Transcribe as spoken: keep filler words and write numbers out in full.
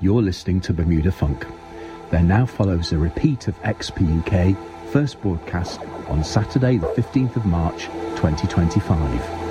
You're listening to Bermuda Funk. There now follows a repeat of X P U K, first broadcast on Saturday the fifteenth of March twenty twenty-five.